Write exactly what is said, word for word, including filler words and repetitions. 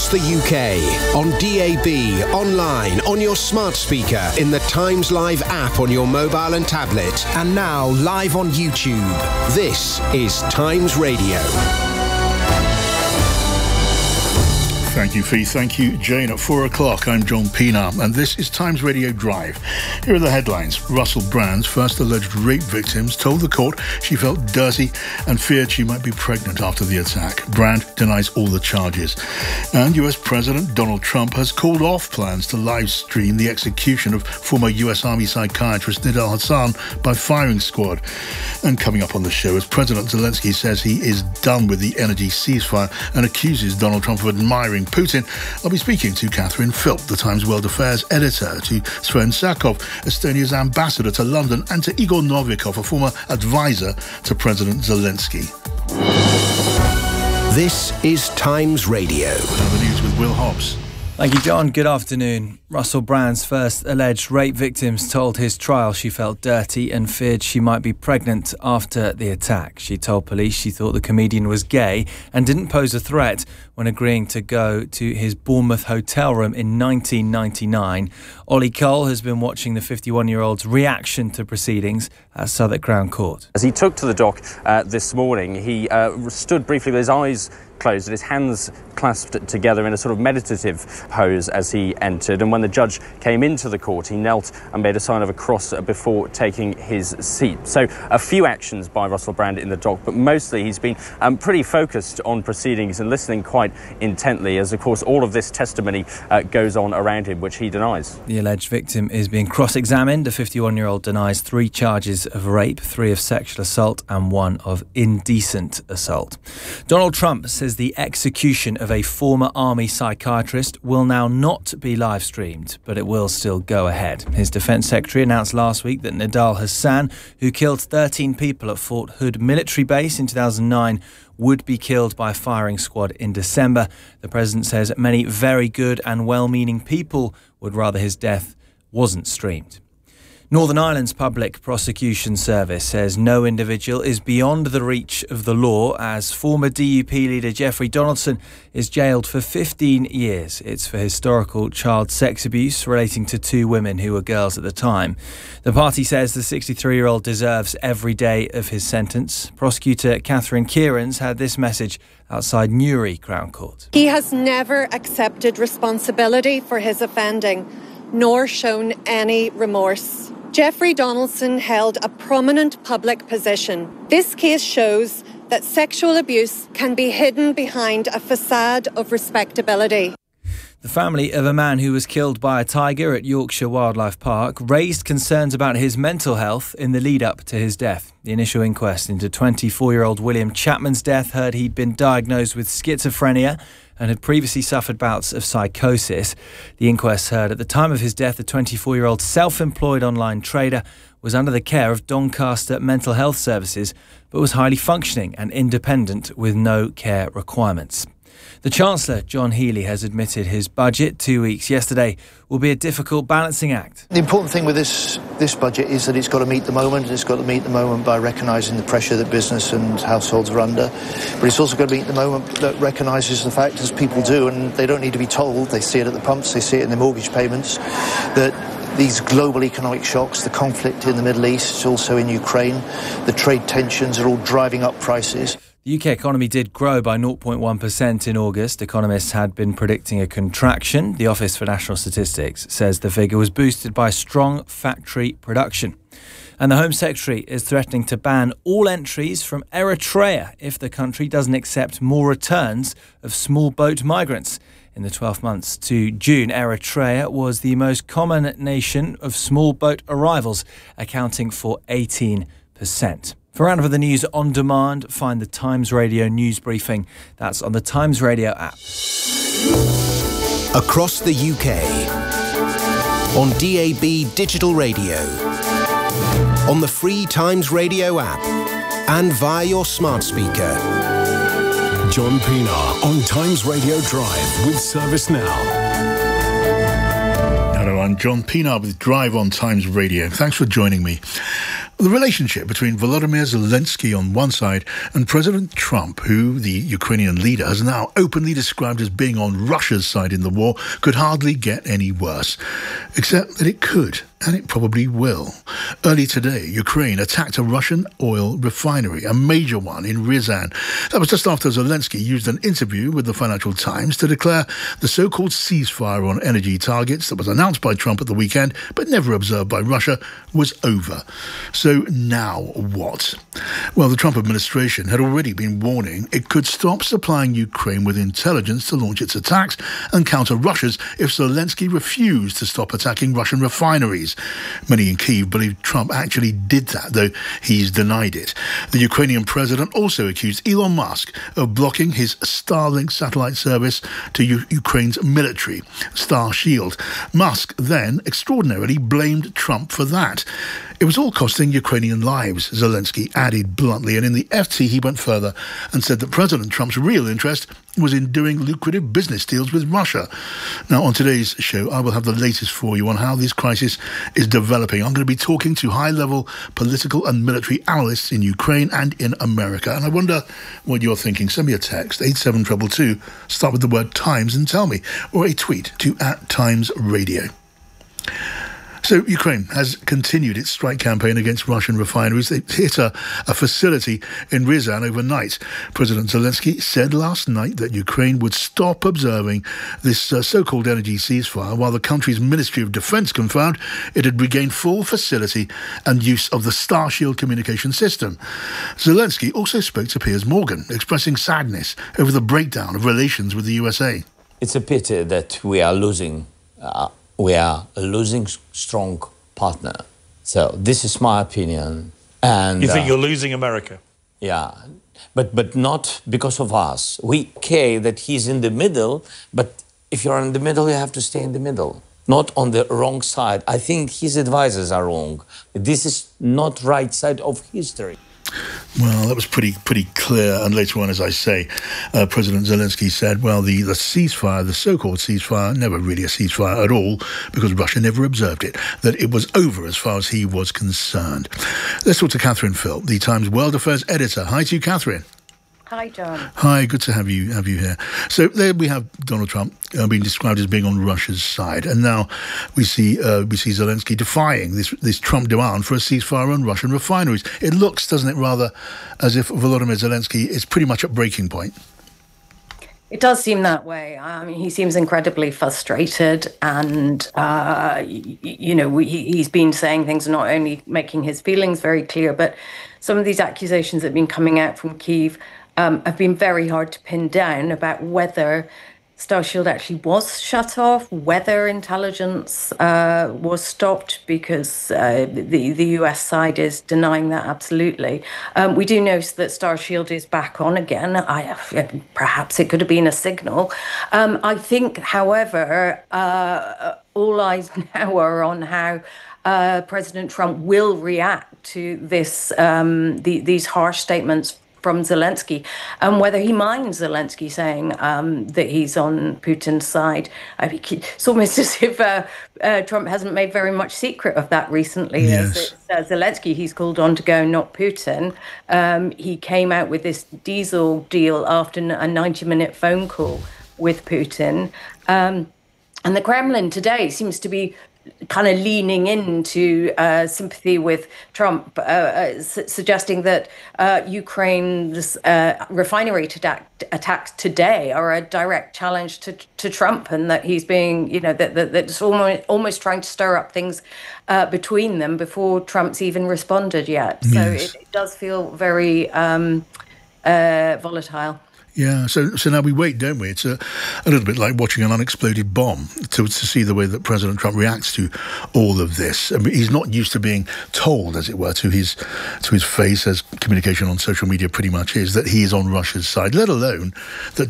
across the U K, on D A B, online, on your smart speaker, in the Times Live app on your mobile and tablet, and now live on YouTube. This is Times Radio. Thank you, Fee. Thank you, Jane. At four o'clock, I'm John Pienaar, and this is Times Radio Drive. Here are the headlines. Russell Brand's first alleged rape victims told the court she felt dirty and feared she might be pregnant after the attack. Brand denies all the charges. And U S President Donald Trump has called off plans to live stream the execution of former U S Army psychiatrist Nidal Hasan by firing squad. And coming up on the show, as President Zelensky says he is done with the energy ceasefire and accuses Donald Trump of admiring Putin, I'll be speaking to Catherine Philp, the Times World Affairs editor, to Sven Sakov, Estonia's ambassador to London, and to Igor Novikov, a former advisor to President Zelensky. This is Times Radio. Now the news with Will Hobbs. Thank you, John. Good afternoon. Russell Brand's first alleged rape victims told his trial she felt dirty and feared she might be pregnant after the attack. She told police she thought the comedian was gay and didn't pose a threat when agreeing to go to his Bournemouth hotel room in nineteen ninety-nine. Ollie Cole has been watching the fifty-one-year-old's reaction to proceedings at Southwark Crown Court. As he took to the dock uh, this morning, he uh, stood briefly with his eyes closed and his hands clasped together in a sort of meditative pose as he entered. And when the judge came into the court, he knelt and made a sign of a cross before taking his seat. So a few actions by Russell Brand in the dock, but mostly he's been um, pretty focused on proceedings and listening quite intently as, of course, all of this testimony uh, goes on around him, which he denies. The alleged victim is being cross-examined. The fifty-one-year-old denies three charges of rape, three of sexual assault and one of indecent assault. Donald Trump says the execution of a former army psychiatrist will now not be live streamed, but it will still go ahead. His defence secretary announced last week that Nidal Hasan, who killed thirteen people at Fort Hood military base in two thousand nine, would be killed by a firing squad in December. The president says many very good and well-meaning people would rather his death wasn't streamed. Northern Ireland's Public Prosecution Service says no individual is beyond the reach of the law as former D U P leader Jeffrey Donaldson is jailed for fifteen years. It's for historical child sex abuse relating to two women who were girls at the time. The party says the sixty-three-year-old deserves every day of his sentence. Prosecutor Catherine Kieran's had this message outside Newry Crown Court. He has never accepted responsibility for his offending, nor shown any remorse. Jeffrey Donaldson held a prominent public position. This case shows that sexual abuse can be hidden behind a facade of respectability. The family of a man who was killed by a tiger at Yorkshire Wildlife Park raised concerns about his mental health in the lead-up to his death. The initial inquest into twenty-four-year-old William Chapman's death heard he'd been diagnosed with schizophrenia and had previously suffered bouts of psychosis. The inquest heard at the time of his death, the twenty-four-year-old self-employed online trader was under the care of Doncaster Mental Health Services, but was highly functioning and independent with no care requirements. The Chancellor, John Healey, has admitted his budget two weeks yesterday will be a difficult balancing act. The important thing with this this budget is that it's got to meet the moment. It's got to meet the moment by recognising the pressure that business and households are under. But it's also got to meet the moment that recognises the fact, as people do, and they don't need to be told, they see it at the pumps, they see it in their mortgage payments, that these global economic shocks, the conflict in the Middle East, also in Ukraine, the trade tensions are all driving up prices. The U K economy did grow by zero point one percent in August. Economists had been predicting a contraction. The Office for National Statistics says the figure was boosted by strong factory production. And the Home Secretary is threatening to ban all entries from Eritrea if the country doesn't accept more returns of small boat migrants. In the twelve months to June, Eritrea was the most common nation of small boat arrivals, accounting for eighteen percent. For round of the news on demand, find the Times Radio news briefing. That's on the Times Radio app. Across the U K, on D A B digital radio, on the free Times Radio app, and via your smart speaker. John Pienaar on Times Radio Drive with Service Now. Hello, I'm John Pienaar with Drive on Times Radio. Thanks for joining me. The relationship between Volodymyr Zelensky on one side and President Trump, who the Ukrainian leader has now openly described as being on Russia's side in the war, could hardly get any worse. Except that it could, and it probably will. Early today, Ukraine attacked a Russian oil refinery, a major one in Ryazan. That was just after Zelensky used an interview with the Financial Times to declare the so-called ceasefire on energy targets that was announced by Trump at the weekend, but never observed by Russia, was over. So now what? Well, the Trump administration had already been warning it could stop supplying Ukraine with intelligence to launch its attacks and counter Russia's if Zelensky refused to stop attacking Russian refineries. Many in Kyiv believe Trump actually did that, though he's denied it. The Ukrainian president also accused Elon Musk of blocking his Starlink satellite service to U- Ukraine's military, Starshield. Musk then extraordinarily blamed Trump for that. It was all costing Ukrainian lives, Zelensky added bluntly, and in the F T he went further and said that President Trump's real interest was in doing lucrative business deals with Russia. Now, on today's show, I will have the latest for you on how this crisis is developing. I'm going to be talking to high-level political and military analysts in Ukraine and in America, and I wonder what you're thinking. Send me a text, eight seven two two two, start with the word Times and tell me, or a tweet to at Times Radio. So Ukraine has continued its strike campaign against Russian refineries. They hit a, a facility in Ryazan overnight. President Zelensky said last night that Ukraine would stop observing this uh, so-called energy ceasefire, while the country's Ministry of Defense confirmed it had regained full facility and use of the Starshield communication system. Zelensky also spoke to Piers Morgan, expressing sadness over the breakdown of relations with the U S A. It's a pity that we are losing uh, We are a losing strong partner. So this is my opinion. And you think uh, you're losing America? Yeah, but but not because of us. We care that he's in the middle, but if you're in the middle, you have to stay in the middle, not on the wrong side. I think his advisors are wrong. This is not right side of history. Well, that was pretty pretty clear. And later on, as I say, uh, President Zelensky said, well, the, the ceasefire, the so-called ceasefire, never really a ceasefire at all, because Russia never observed it, that it was over as far as he was concerned. Let's talk to Catherine Phil, the Times World Affairs editor. Hi to you, Catherine. Hi, John. Hi, good to have you have you here. So there we have Donald Trump uh, being described as being on Russia's side, and now we see uh, we see Zelensky defying this this Trump demand for a ceasefire on Russian refineries. It looks, doesn't it, rather as if Volodymyr Zelensky is pretty much at breaking point. It does seem that way. I mean, he seems incredibly frustrated, and uh, you, you know, we, he's been saying things, not only making his feelings very clear, but some of these accusations that have been coming out from Kyiv Um, have been very hard to pin down about whether Starshield actually was shut off, whether intelligence uh, was stopped, because uh, the, the U S side is denying that absolutely. Um, we do know that Starshield is back on again. I, perhaps it could have been a signal. Um, I think, however, uh, all eyes now are on how uh, President Trump will react to this um, the, these harsh statements from Zelensky, and whether he minds Zelensky saying um, that he's on Putin's side. I think it's almost as if uh, uh, Trump hasn't made very much secret of that recently. Yes. As it's, uh, Zelensky he's called on to go, not Putin. Um, he came out with this diesel deal after a ninety-minute phone call with Putin. Um, and the Kremlin today seems to be kind of leaning into uh, sympathy with Trump, uh, uh, su- suggesting that uh, Ukraine's uh, refinery attack, attacks today are a direct challenge to, to Trump, and that he's being, you know, that, that that's almost, almost trying to stir up things uh, between them before Trump's even responded yet. So Yes. it, it does feel very um, uh, volatile. Yeah, so so now we wait, don't we? It's a, a little bit like watching an unexploded bomb to, to see the way that President Trump reacts to all of this. I mean, he's not used to being told, as it were, to his to his face, as communication on social media pretty much is, that he is on Russia's side, let alone that